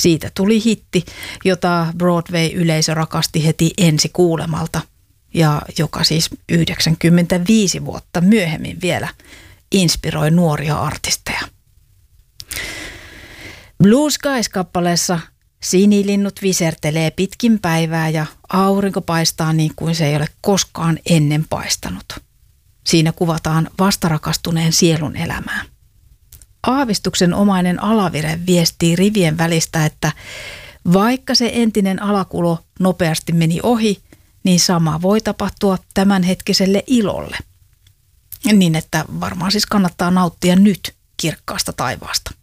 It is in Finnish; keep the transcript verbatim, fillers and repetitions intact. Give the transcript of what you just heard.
Siitä tuli hitti, jota Broadway-yleisö rakasti heti ensi kuulemalta ja joka siis yhdeksänkymmentäviisi vuotta myöhemmin vielä inspiroi nuoria artisteja. Blue Skies-kappaleessa sinilinnut visertelee pitkin päivää ja aurinko paistaa niin kuin se ei ole koskaan ennen paistanut. Siinä kuvataan vastarakastuneen sielun elämää. Aavistuksen omainen alavire viestii rivien välistä, että vaikka se entinen alakulo nopeasti meni ohi, niin sama voi tapahtua tämänhetkiselle ilolle. Niin että varmaan siis kannattaa nauttia nyt kirkkaasta taivaasta.